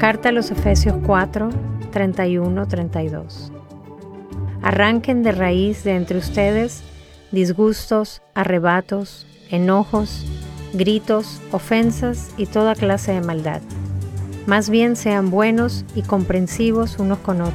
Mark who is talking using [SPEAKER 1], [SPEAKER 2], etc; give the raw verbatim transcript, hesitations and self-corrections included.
[SPEAKER 1] Carta a los Efesios cuatro, treinta y uno, treinta y dos. Arranquen de raíz de entre ustedes disgustos, arrebatos, enojos, gritos, ofensas y toda clase de maldad. Más bien sean buenos y comprensivos unos con otros,